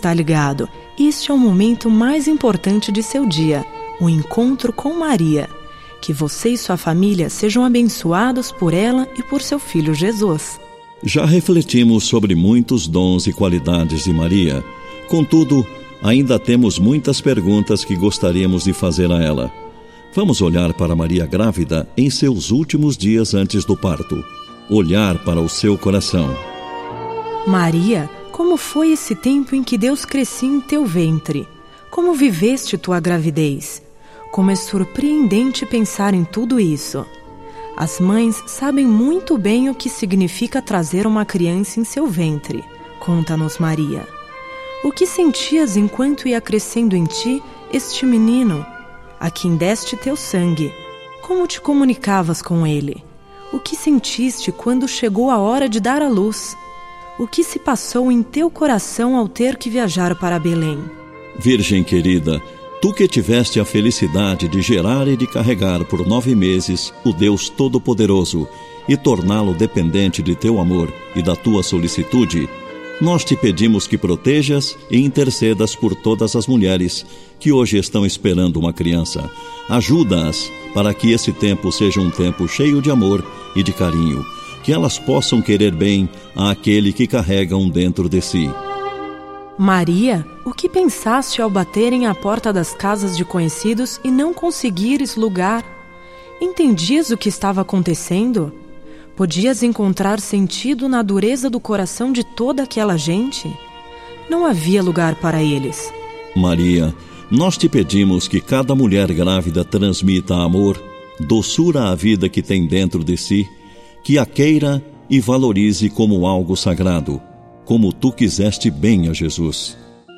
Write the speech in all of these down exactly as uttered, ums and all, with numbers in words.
está ligado. Este é o momento mais importante de seu dia, o encontro com Maria. Que você e sua família sejam abençoados por ela e por seu filho Jesus. Já refletimos sobre muitos dons e qualidades de Maria. Contudo, ainda temos muitas perguntas que gostaríamos de fazer a ela. Vamos olhar para Maria grávida em seus últimos dias antes do parto. Olhar para o seu coração. Maria, como foi esse tempo em que Deus crescia em teu ventre? Como viveste tua gravidez? Como é surpreendente pensar em tudo isso. As mães sabem muito bem o que significa trazer uma criança em seu ventre. Conta-nos, Maria. O que sentias enquanto ia crescendo em ti este menino, a quem deste teu sangue? Como te comunicavas com ele? O que sentiste quando chegou a hora de dar à luz? O que se passou em teu coração ao ter que viajar para Belém? Virgem querida, tu que tiveste a felicidade de gerar e de carregar por nove meses o Deus Todo-Poderoso e torná-lo dependente de teu amor e da tua solicitude, nós te pedimos que protejas e intercedas por todas as mulheres que hoje estão esperando uma criança. Ajuda-as para que esse tempo seja um tempo cheio de amor e de carinho, que elas possam querer bem àquele que carregam dentro de si. Maria, o que pensaste ao baterem à porta das casas de conhecidos e não conseguires lugar? Entendias o que estava acontecendo? Podias encontrar sentido na dureza do coração de toda aquela gente? Não havia lugar para eles. Maria, nós te pedimos que cada mulher grávida transmita amor, doçura à vida que tem dentro de si, que a queira e valorize como algo sagrado, como tu quiseste bem a Jesus.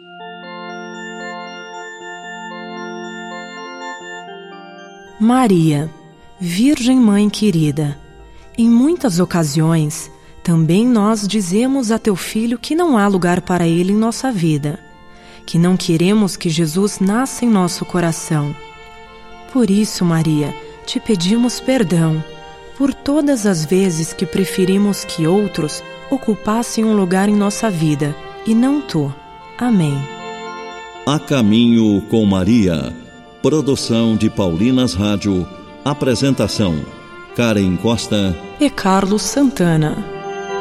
Maria, Virgem Mãe querida, em muitas ocasiões, também nós dizemos a teu filho que não há lugar para ele em nossa vida, que não queremos que Jesus nasça em nosso coração. Por isso, Maria, te pedimos perdão por todas as vezes que preferimos que outros ocupassem um lugar em nossa vida, e não tu. Amém. A Caminho com Maria. Produção de Paulinas Rádio. Apresentação: Karen Costa e Carlos Santana.